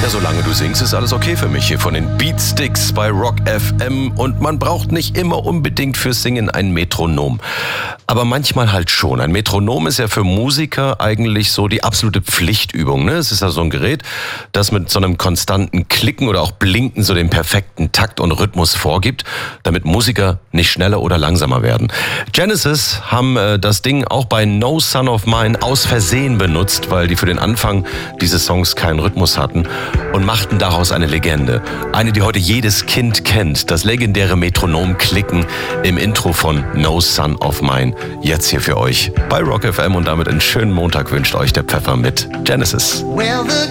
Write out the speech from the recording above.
solange du singst, ist alles okay für mich hier von den Beatsticks bei Rock FM. Und man braucht nicht immer unbedingt fürs Singen ein Metronom. Aber manchmal halt schon. Ein Metronom ist ja für Musiker eigentlich so die absolute Pflichtübung. Ne? Es ist ja so ein Gerät, das mit so einem konstanten Klicken oder auch Blinken so den perfekten Takt und Rhythmus vorgibt, damit Musiker nicht schneller oder langsamer werden. Genesis haben das Ding auch bei No Son of Mine aus Versehen benutzt, weil die für den Anfang dieses Songs keinen Rhythmus hatten und machten daraus eine Legende. Eine, die heute jedes Kind kennt. Das legendäre Metronom-Klicken im Intro von No Son of Mine. Jetzt hier für euch bei Rock FM und damit einen schönen Montag wünscht euch der Pfeffer mit Genesis.